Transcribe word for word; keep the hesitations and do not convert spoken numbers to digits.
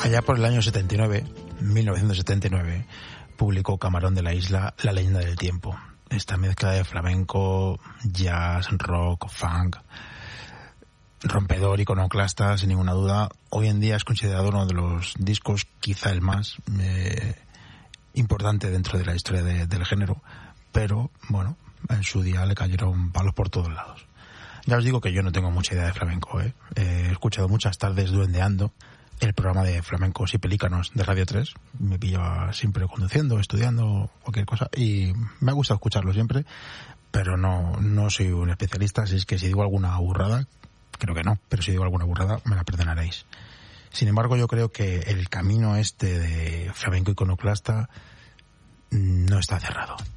Allá por el año setenta y nueve, mil novecientos setenta y nueve, publicó Camarón de la Isla La leyenda del tiempo. Esta mezcla de flamenco, jazz, rock, funk, rompedor, iconoclasta, sin ninguna duda. Hoy en día es considerado uno de los discos, quizá el más eh, importante dentro de la historia de, del género, pero bueno, en su día le cayeron palos por todos lados. Ya os digo que yo no tengo mucha idea de flamenco, ¿eh? He escuchado muchas tardes duendeando el programa de Flamencos y Pelícanos de Radio tres. Me pillo siempre conduciendo, estudiando, cualquier cosa, y me ha gustado escucharlo siempre, pero no, no soy un especialista, así es que si digo alguna burrada, creo que no, pero si digo alguna burrada me la perdonaréis. Sin embargo, yo creo que el camino este de flamenco iconoclasta no está cerrado.